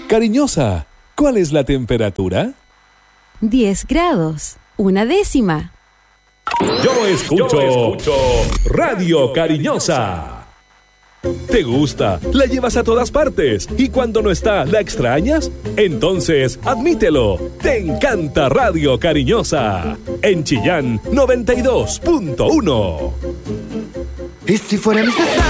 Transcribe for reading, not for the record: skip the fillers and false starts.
Cariñosa, ¿cuál es la temperatura? 10 grados, 1/10. Yo escucho Radio Cariñosa. ¿Te gusta? La llevas a todas partes. ¿Y cuando no está, la extrañas? Entonces, admítelo. Te encanta Radio Cariñosa. En Chillán, 92.1. Y si fuera necesario